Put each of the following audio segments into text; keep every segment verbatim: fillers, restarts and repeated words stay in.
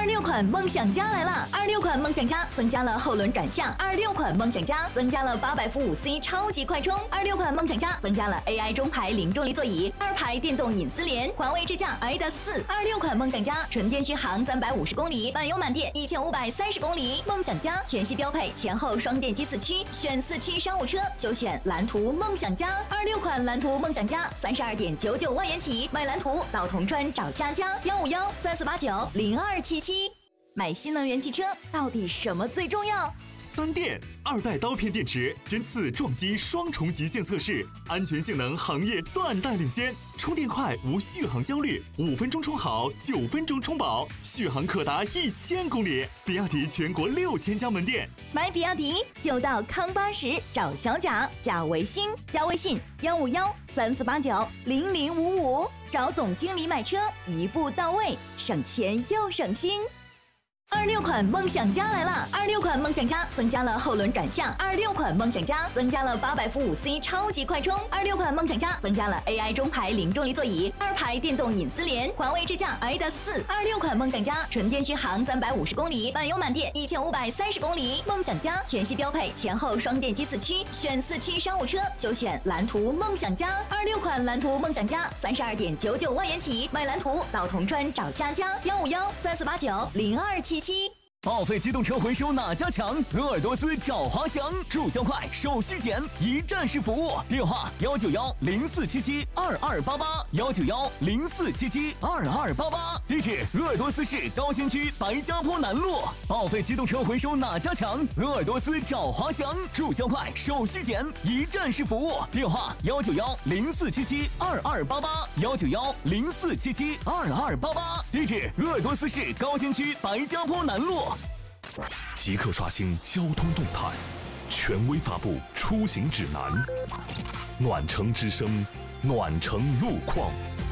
二六款梦想家来了！二六款梦想家增加了后轮转向，二六款梦想家增加了八百伏五 C 超级快充，二六款梦想家增加了 A I 中排零重力座椅，二排电动隐私联，华为智驾 A D A S 四。二六款梦想家纯电续航三百五十公里，满油满电一千五百三十公里。梦想家全系标配前后双电机四驱，选四驱商务车就选蓝图梦想家。二六款蓝图梦想家三十二点九九万元起，买蓝图到铜川找佳佳，幺五幺三四八九零二七七。买新能源汽车到底什么最重要？ 三电二代刀片电池针刺撞击双重极限测试，安全性能行业断代领先，充电快无续航焦虑，五分钟充好，九分钟充饱，续航可达一千公里。比亚迪全国六千家门店， 买比亚迪就到康巴什找小贾，加微信加微信幺五幺三四八九零零五五，找总经理买车一步到位，省钱又省心。二六款梦想家来了！二六款梦想家增加了后轮转向，二六款梦想家增加了八百伏五 C 超级快充，二六款梦想家增加了 A I 中排零重力座椅，二排电动隐私联，华为智驾 A D A S 四。二六款梦想家纯电续航三百五十公里，满油满电一千五百三十公里。梦想家全系标配前后双电机四驱，选四驱商务车就选蓝图梦想家。二六款蓝图梦想家三十二点九九万元起，买蓝图到铜川找佳佳，幺五幺三四八九零二七七。 报废机动车回收哪家强？鄂尔多斯找华翔，注销快，手续简，一站式服务。电话幺九幺零四七七二二八八，幺九幺零四七七二二八八。地址：鄂尔多斯市高新区白家坡南路。报废机动车回收哪家强？鄂尔多斯找华翔，注销快，手续简，一站式服务。电话幺九幺零四七七二二八八，幺九幺零四七七二二八八。地址：鄂尔多斯市高新区白家坡南路。 即刻刷新交通动态，权威发布出行指南。暖城之声，暖城路况。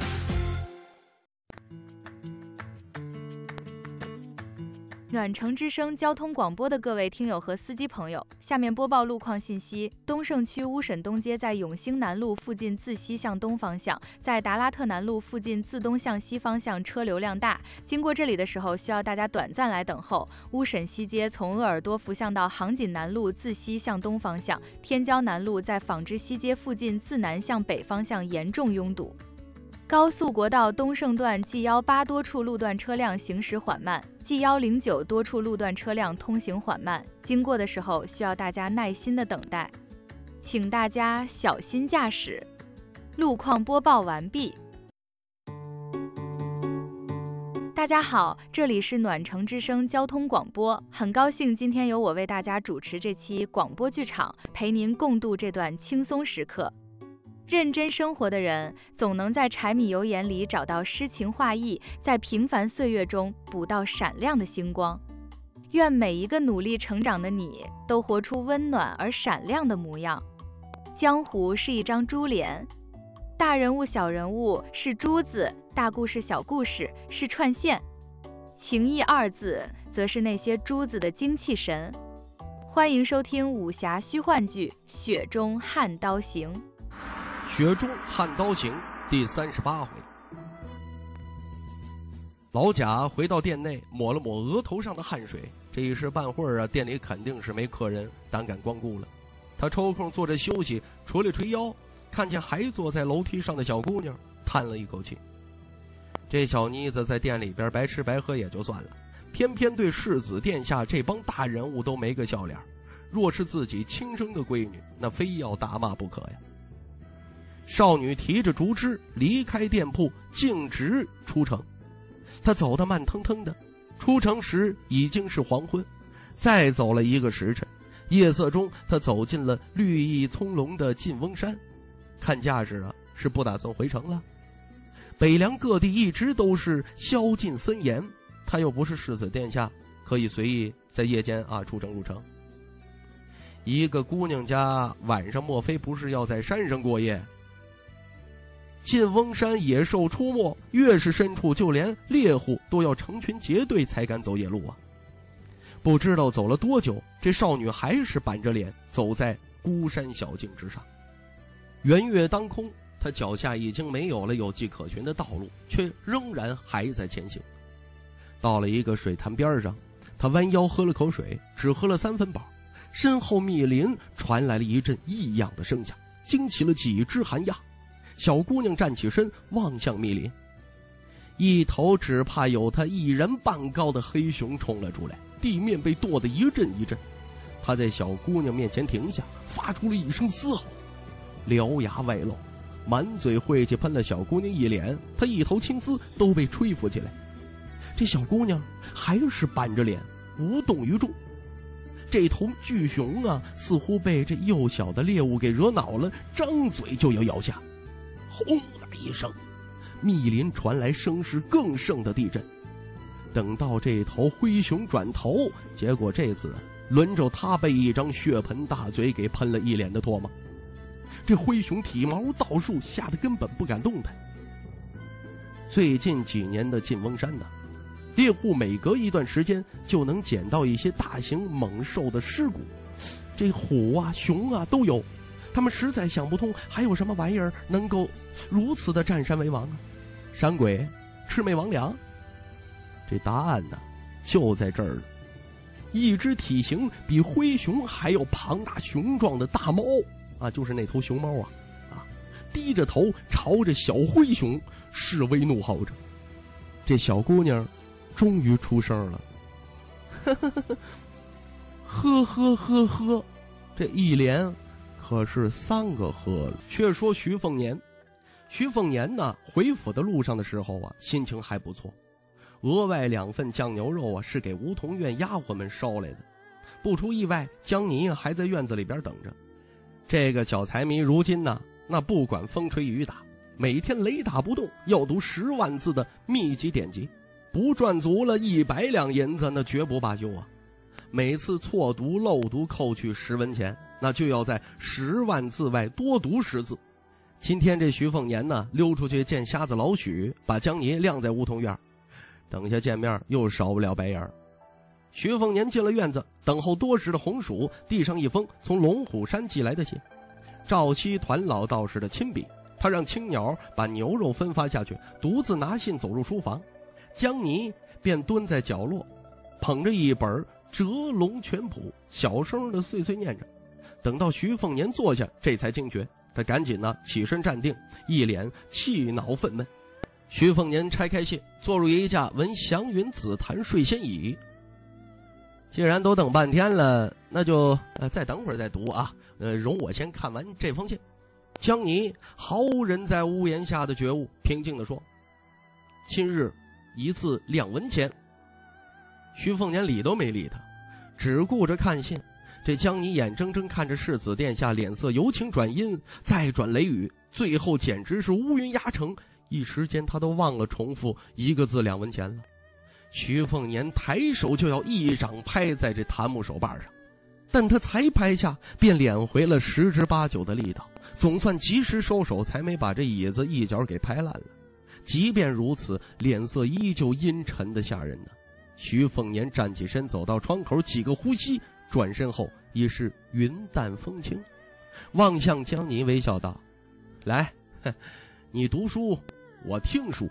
暖城之声交通广播的各位听友和司机朋友，下面播报路况信息。东胜区乌沈东街在永兴南路附近自西向东方向，在达拉特南路附近自东向西方向车流量大，经过这里的时候需要大家短暂来等候。乌沈西街从鄂尔多福向到杭锦南路自西向东方向，天骄南路在纺织西街附近自南向北方向严重拥堵。高速国道东胜段 G 一八多处路段车辆行驶缓慢， G 一零九多处路段车辆通行缓慢，经过的时候需要大家耐心的等待，请大家小心驾驶。路况播报完毕。大家好，这里是暖城之声交通广播，很高兴今天由我为大家主持这期广播剧场，陪您共度这段轻松时刻。认真生活的人，总能在柴米油盐里找到诗情画意，在平凡岁月中捕到闪亮的星光。愿每一个努力成长的你，都活出温暖而闪亮的模样。江湖是一张珠帘，大人物小人物是珠子，大故事小故事是串线，情义二字则是那些珠子的精气神。欢迎收听武侠虚幻剧《雪中悍刀行》。 雪中悍刀行第三十八回。老贾回到店内，抹了抹额头上的汗水。这一时半会儿啊，店里肯定是没客人胆敢光顾了。他抽空坐着休息，捶了捶腰，看见还坐在楼梯上的小姑娘，叹了一口气。这小妮子在店里边白吃白喝也就算了，偏偏对世子殿下这帮大人物都没个笑脸。若是自己亲生的闺女，那非要大骂不可呀。少女提着竹枝离开店铺，径直出城。她走得慢腾腾的，出城时已经是黄昏。再走了一个时辰，夜色中她走进了绿意葱茏的晋翁山。看架势啊，是不打算回城了。北凉各地一直都是宵禁森严，她又不是世子殿下，可以随意在夜间啊出城入城。一个姑娘家晚上莫非不是要在山上过夜？晋翁山野兽出没，越是深处，就连猎户都要成群结队才敢走野路啊！不知道走了多久，这少女还是板着脸走在孤山小径之上。圆月当空，她脚下已经没有了有迹可循的道路，却仍然还在前行。 到了一个水潭边上，他弯腰喝了口水，只喝了三分饱。身后密林传来了一阵异样的声响，惊起了几只寒鸦。小姑娘站起身，望向密林，一头只怕有她一人半高的黑熊冲了出来，地面被跺得一阵一阵。她在小姑娘面前停下，发出了一声嘶吼，獠牙外露，满嘴晦气喷了小姑娘一脸，她一头青丝都被吹拂起来。这小姑娘还是板着脸无动于衷。这头巨熊啊，似乎被这幼小的猎物给惹恼了，张嘴就要咬下。轰的一声，密林传来声势更盛的地震。等到这头灰熊转头，结果这次轮着他被一张血盆大嘴给喷了一脸的唾沫。这灰熊体毛倒竖，吓得根本不敢动弹。最近几年的晋翁山呢，猎户每隔一段时间就能捡到一些大型猛兽的尸骨，这虎啊熊啊都有。他们实在想不通，还有什么玩意儿能够如此的占山为王啊？山鬼、魑魅魍魉？这答案呢，就在这儿了。一只体型比灰熊还要庞大雄壮的大猫啊，就是那头熊猫啊，啊，低着头朝着小灰熊示威怒吼着。这小姑娘终于出声了，呵呵呵呵，这一连可是三个喝了。却说徐凤年，徐凤年呢，回府的路上的时候啊，心情还不错。额外两份酱牛肉啊，是给梧桐院丫鬟们捎来的。不出意外，江泥还在院子里边等着。这个小财迷如今呢，那不管风吹雨打，每天雷打不动，要读十万字的秘籍典籍，不赚足了一百两银子，那绝不罢休啊！每次错读漏读扣去十文钱，那就要在十万字外多读十字。今天这徐凤年呢，溜出去见瞎子老许，把江泥晾在梧桐院，等下见面又少不了白眼。徐凤年进了院子，等候多时的红薯递上一封从龙虎山寄来的信，赵七团老道士的亲笔。他让青鸟把牛肉分发下去，独自拿信走入书房。江泥便蹲在角落，捧着一本《折龙全谱》，小声的碎碎念着。等到徐凤年坐下，这才惊觉，他赶紧呢起身站定，一脸气恼愤懑。徐凤年拆开信，坐入一架闻祥云紫檀睡仙椅。既然都等半天了，那就呃再等会儿再读啊，呃容我先看完这封信。江泥毫无人在屋檐下的觉悟，平静地说：“今日一字两文钱。”徐凤年理都没理他，只顾着看信。这江泥眼睁睁看着世子殿下脸色由晴转阴，再转雷雨，最后简直是乌云压城，一时间他都忘了重复一个字两文钱了。徐凤年抬手就要一掌拍在这檀木手把上，但他才拍下便敛回了十之八九的力道，总算及时收手，才没把这椅子一脚给拍烂了。即便如此，脸色依旧阴沉的吓人呢。徐凤年站起身，走到窗口，几个呼吸，转身后已是云淡风轻，望向江泥微笑道：“来，你读书，我听书。”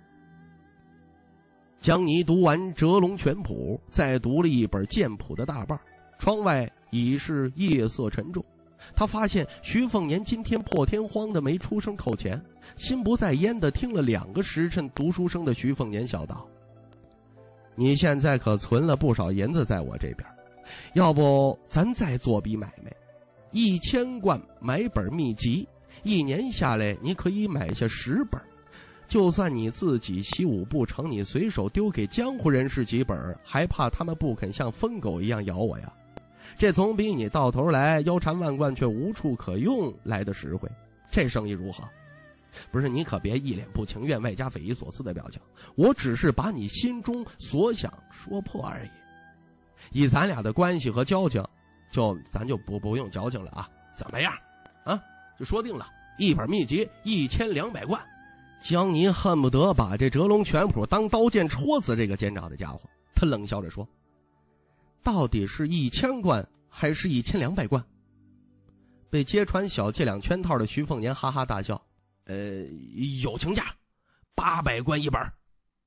江泥读完《折龙全谱》，再读了一本剑谱的大半，窗外已是夜色沉重。他发现徐凤年今天破天荒的没出声扣钱，心不在焉的听了两个时辰读书声的徐凤年笑道：“你现在可存了不少银子在我这边，要不咱再做笔买卖，一千贯买本秘籍，一年下来你可以买下十本。就算你自己习武不成，你随手丢给江湖人士几本，还怕他们不肯像疯狗一样咬我呀？这总比你到头来腰缠万贯却无处可用来的实惠。这生意如何？”“不是，你可别一脸不情愿外加匪夷所思的表情，我只是把你心中所想说破而已。以咱俩的关系和交情，就咱就不不用矫情了啊，怎么样啊？就说定了，一本秘籍一千两百贯。”江泥恨不得把这折龙全谱当刀剑戳死这个奸诈的家伙，他冷笑着说：“到底是一千贯还是一千两百贯？”被揭穿小伎俩圈套的徐凤年哈哈大笑：“呃，友情价，八百贯一本。”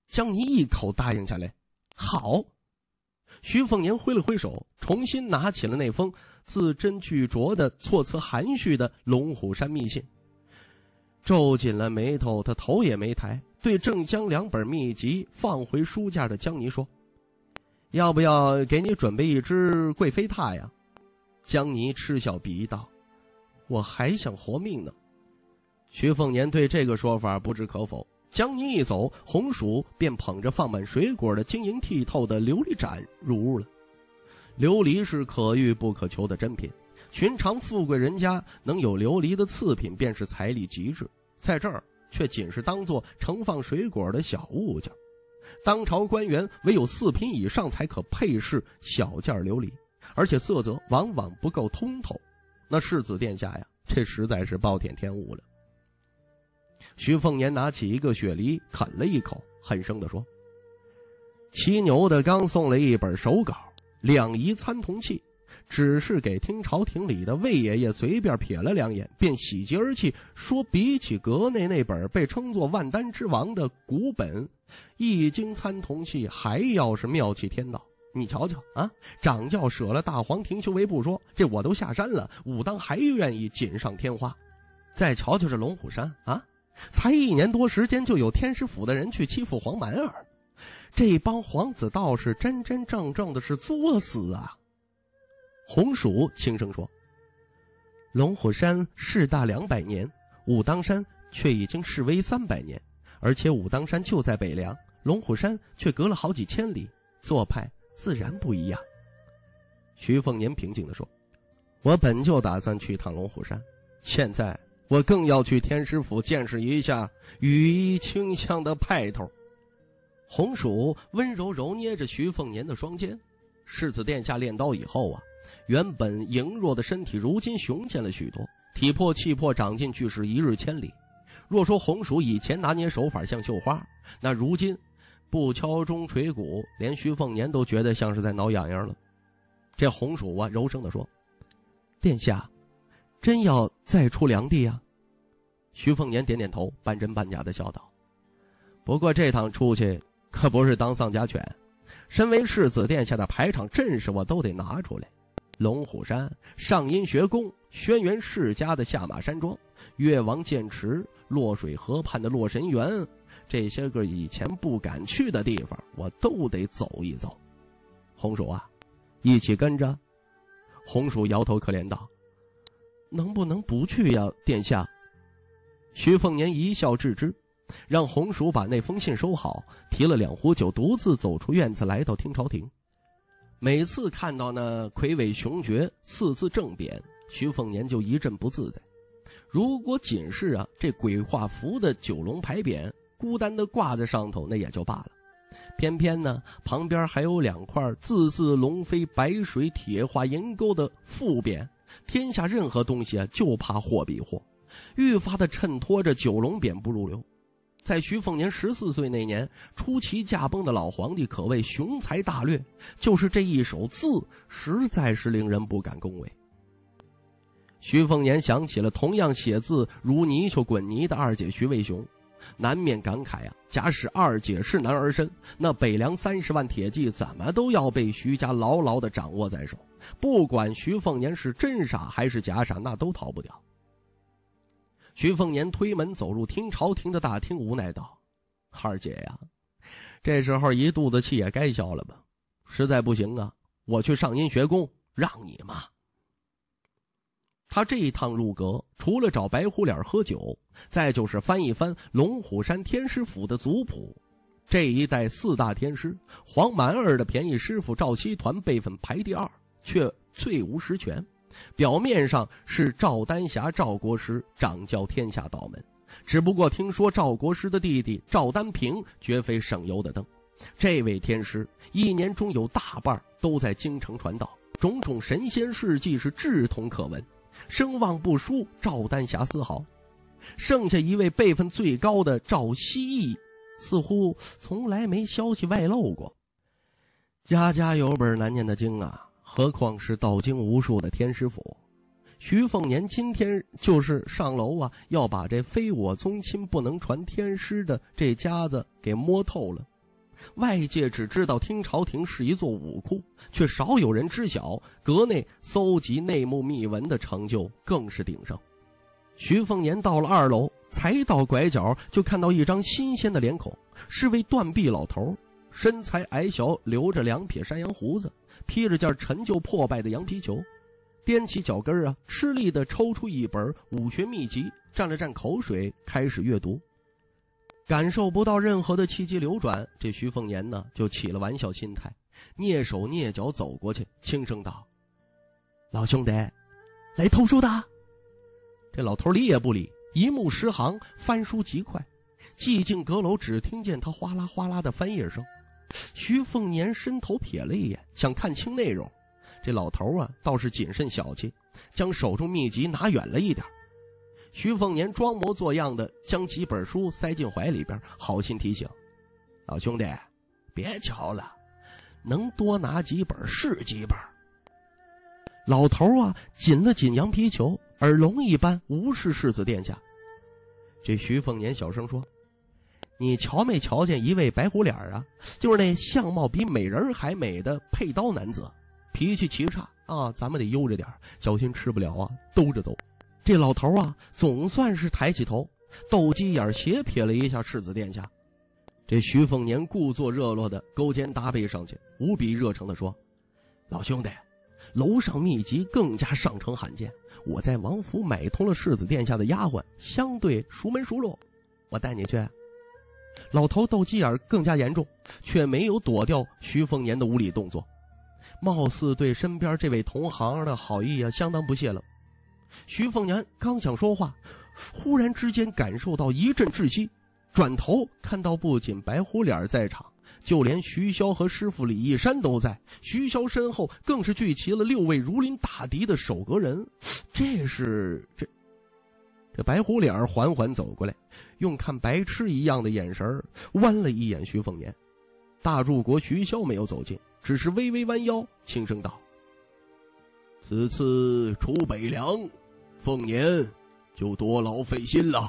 江泥一口答应下来。好。徐凤年挥了挥手，重新拿起了那封字斟句酌的措辞含蓄的龙虎山密信，皱紧了眉头，他头也没抬，对正将两本秘籍放回书架的江泥说：要不要给你准备一只贵妃榻呀？江泥嗤笑鄙夷道：我还想活命呢。徐凤年对这个说法不置可否。江泥一走，红薯便捧着放满水果的晶莹剔透的琉璃盏入屋了。琉璃是可遇不可求的珍品，寻常富贵人家能有琉璃的次品便是财力极致，在这儿却仅是当作盛放水果的小物件。当朝官员唯有四品以上才可配饰小件琉璃，而且色泽往往不够通透。那世子殿下呀，这实在是暴殄天物了。徐凤年拿起一个雪梨啃了一口，狠声地说：骑牛的刚送了一本手稿，两仪参同器，只是给听朝廷里的魏爷爷随便瞥了两眼，便喜极而泣，说比起阁内那本被称作万丹之王的古本易经参同器还要是妙气天道。你瞧瞧啊，掌教舍了大黄庭修为不说，这我都下山了，武当还愿意锦上添花。再瞧瞧这龙虎山啊，才一年多时间就有天师府的人去欺负黄蛮儿，这帮皇子道士真真正正的是作死啊。红薯轻声说：龙虎山势大两百年，武当山却已经势微三百年，而且武当山就在北凉，龙虎山却隔了好几千里，做派自然不一样。徐凤年平静地说：我本就打算去趟龙虎山，现在我更要去天师府见识一下羽衣清香的派头。红薯温柔揉捏着徐凤年的双肩，世子殿下练刀以后啊，原本羸弱的身体如今雄健了许多，体魄气魄长进俱是一日千里。若说红薯以前拿捏手法像绣花，那如今不敲钟锤鼓，连徐凤年都觉得像是在挠痒痒了。这红薯啊柔声地说：殿下真要再出梁地啊？徐凤年点点头，半真半假的笑道：不过这趟出去可不是当丧家犬，身为世子殿下的排场阵势我都得拿出来。龙虎山、上阴学宫、轩辕世家的下马山庄、越王剑池、洛水河畔的洛神园，这些个以前不敢去的地方我都得走一走。红薯啊，一起跟着？红薯摇头可怜道：能不能不去呀，殿下？徐凤年一笑置之，让红薯把那封信收好，提了两壶酒，独自走出院子，来到听朝廷。每次看到那魁伟雄爵四字正匾，徐凤年就一阵不自在。如果仅是啊这鬼画符的九龙牌匾孤单的挂在上头，那也就罢了，偏偏呢旁边还有两块字字龙飞白水铁画银钩的副匾，天下任何东西啊就怕货比货，愈发的衬托着九龙匾不入流。在徐凤年十四岁那年，出奇驾崩的老皇帝可谓雄才大略，就是这一手字实在是令人不敢恭维。徐凤年想起了同样写字如泥鳅滚泥的二姐徐渭雄，难免感慨啊，假使二姐是男儿身，那北凉三十万铁骑怎么都要被徐家牢牢地掌握在手，不管徐凤年是真傻还是假傻，那都逃不掉。徐凤年推门走入听朝廷的大厅，无奈道：二姐呀，这时候一肚子气也该消了吧，实在不行啊，我去上阴学宫让你骂。他这一趟入阁，除了找白虎脸喝酒，再就是翻一翻龙虎山天师府的族谱。这一代四大天师，黄蛮儿的便宜师傅赵西团辈分排第二，却最无实权。表面上是赵丹霞赵国师掌教天下道门，只不过听说赵国师的弟弟赵丹平绝非省油的灯。这位天师一年中有大半都在京城传道，种种神仙事迹是志同可闻，声望不输赵丹霞丝毫。剩下一位辈分最高的赵希义，似乎从来没消息外露过。家家有本难念的经啊，何况是道经无数的天师府。徐凤年今天就是上楼啊，要把这非我宗亲不能传天师的这家子给摸透了， 外界只知道听朝廷是一座武库，却少有人知晓阁内搜集内幕秘闻的成就更是鼎盛。徐凤年到了二楼，才到拐角就看到一张新鲜的脸孔，是位断臂老头，身材矮小，留着两撇山羊胡子，披着件陈旧破败的羊皮裘，踮起脚跟啊，吃力地抽出一本武学秘籍，蘸了蘸口水，开始阅读。感受不到任何的气机流转，这徐凤年呢就起了玩笑心态，蹑手蹑脚走过去，轻声道：“老兄弟，来偷书的。”这老头理也不理，一目十行，翻书极快。寂静阁楼只听见他哗啦哗啦的翻页声。徐凤年伸头瞥了一眼，想看清内容。这老头啊倒是谨慎小气，将手中秘籍拿远了一点。徐凤年装模作样的将几本书塞进怀里边，好心提醒：“老兄弟，别瞧了，能多拿几本是几本。”老头啊紧了紧羊皮裘，耳聋一般无视世子殿下。这徐凤年小声说：“你瞧没瞧见一位白胡脸啊？就是那相貌比美人还美的佩刀男子，脾气奇差啊，咱们得悠着点，小心吃不了啊，兜着走。”这老头啊总算是抬起头，斗鸡眼斜瞥了一下世子殿下。这徐凤年故作热络的勾肩搭背上去，无比热诚地说：“老兄弟，楼上秘籍更加上乘罕见，我在王府买通了世子殿下的丫鬟，相对熟门熟路，我带你去。”老头斗鸡眼更加严重，却没有躲掉徐凤年的无礼动作，貌似对身边这位同行的好意啊相当不屑了。徐凤年刚想说话，忽然之间感受到一阵窒息，转头看到不仅白虎脸在场，就连徐骁和师傅李义山都在。徐骁身后更是聚齐了六位如临大敌的守阁人。这是这这白虎脸缓缓走过来，用看白痴一样的眼神弯了一眼徐凤年。大柱国徐骁没有走近，只是微微弯腰，轻声道：“此次出北凉，凤年就多劳费心了。”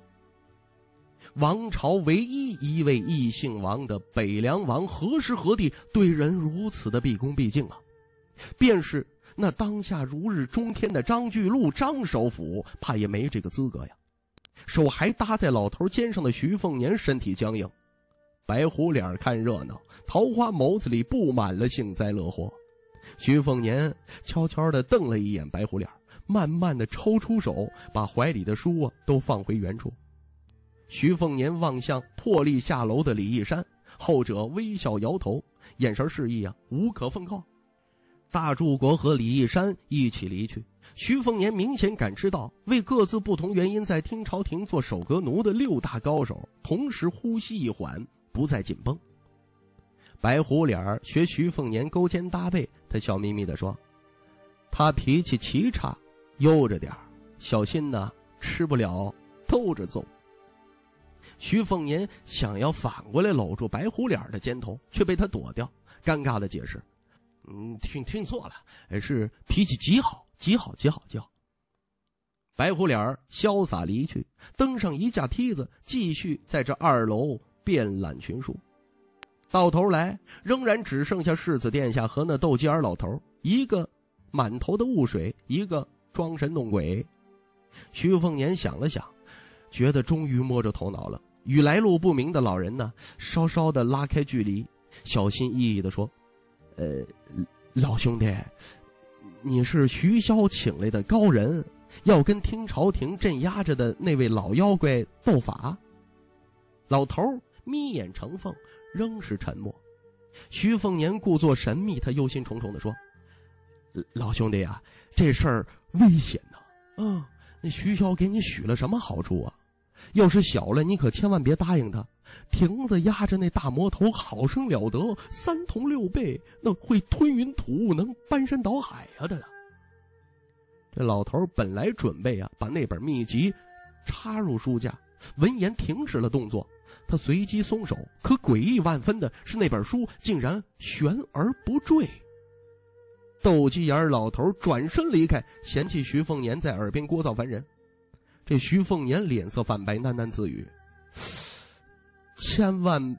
王朝唯一一位异姓王的北凉王，何时何地对人如此的毕恭毕敬啊？便是那当下如日中天的张巨鹿张首府，怕也没这个资格呀。手还搭在老头肩上的徐凤年身体僵硬，白虎脸看热闹，桃花眸子里布满了幸灾乐祸。徐凤年悄悄地瞪了一眼白虎脸，慢慢地抽出手，把怀里的书啊都放回原处。徐凤年望向破例下楼的李义山，后者微笑摇头，眼神示意啊无可奉告。大柱国和李义山一起离去，徐凤年明显感知到为各自不同原因在听朝廷做守阁奴的六大高手同时呼吸一缓，不再紧绷。白虎脸学徐凤年勾肩搭背，他笑眯眯地说：“他脾气奇差，悠着点，小心呐，吃不了兜着走。”徐凤年想要反过来搂住白虎脸的肩头，却被他躲掉，尴尬地解释：“嗯，听听错了，是脾气极好，极好，极好，极好。”白虎脸潇洒离去，登上一架梯子，继续在这二楼遍览群书。到头来仍然只剩下世子殿下和那斗鸡眼老头，一个满头的雾水，一个装神弄鬼。徐凤年想了想，觉得终于摸着头脑了，与来路不明的老人呢稍稍的拉开距离，小心翼翼地说：“呃，老兄弟，你是徐骁请来的高人，要跟听朝廷镇压着的那位老妖怪斗法？”老头眯眼成凤，仍是沉默。徐凤年故作神秘，他忧心忡忡地说：“老兄弟啊，这事儿危险呐！啊，那徐骁给你许了什么好处啊？要是小了，你可千万别答应他。亭子压着那大魔头，好生了得，三头六臂，那会吞云吐雾，能搬山倒海啊的。”这老头本来准备啊，把那本秘籍插入书架，闻言停止了动作。他随即松手，可诡异万分的是，那本书竟然悬而不坠。斗鸡眼老头转身离开，嫌弃徐凤年在耳边聒噪烦人。这徐凤年脸色泛白，喃喃自语：“千万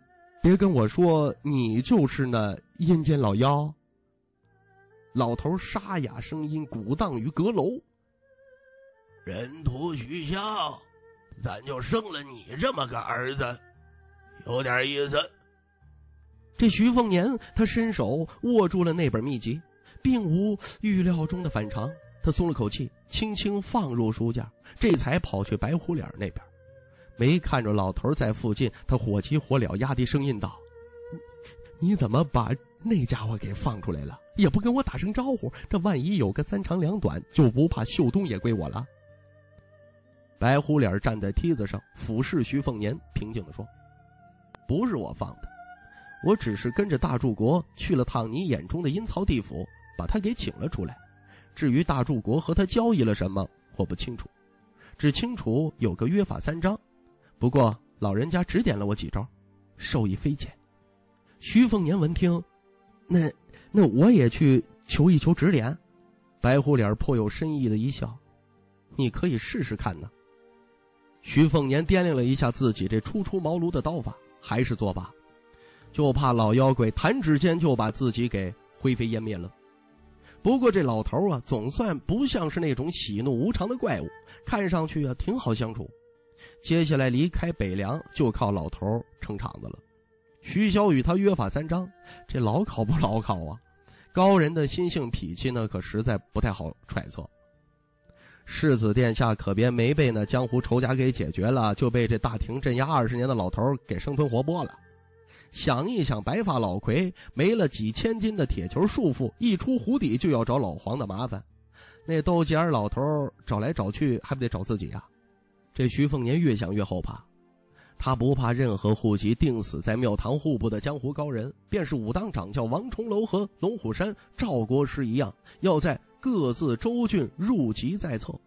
别跟我说你就是那阴间老妖。老头沙哑声音鼓荡于阁楼。 人屠徐孝，咱就生了你这么个儿子，有点意思。 这徐凤年他伸手握住了那本秘籍，并无预料中的反常，他松了口气，轻轻放入书架，这才跑去白虎脸那边。没看着老头在附近，他火急火燎，压低声音道：你怎么把那家伙给放出来了？也不跟我打声招呼，这万一有个三长两短，就不怕秀东也归我了。白虎脸站在梯子上，俯视徐凤年，平静地说：不是我放的，我只是跟着大柱国去了趟你眼中的阴曹地府，把他给请了出来。至于大柱国和他交易了什么，我不清楚，只清楚有个约法三章。不过老人家指点了我几招，受益匪浅。徐凤年闻听，那那我也去求一求指点。白虎脸颇有深意的一笑：你可以试试看呢。徐凤年掂量了一下自己这初出茅庐的刀法，还是作罢，就怕老妖怪弹指间就把自己给灰飞烟灭了。不过这老头啊，总算不像是那种喜怒无常的怪物，看上去啊挺好相处。接下来离开北凉就靠老头撑场子了。徐骁与他约法三章，这牢靠不牢靠啊？高人的心性脾气呢，可实在不太好揣测。世子殿下可别没被那江湖仇家给解决了，就被这大庭镇压二十年的老头给生吞活剥了。想一想，白发老魁没了几千斤的铁球束缚，一出湖底就要找老黄的麻烦，那窦吉尔老头找来找去还不得找自己啊？这徐凤年越想越后怕，他不怕任何户籍定死在庙堂户部的江湖高人，便是武当掌教王重楼和龙虎山赵国师一样，要在各自州郡入籍在册。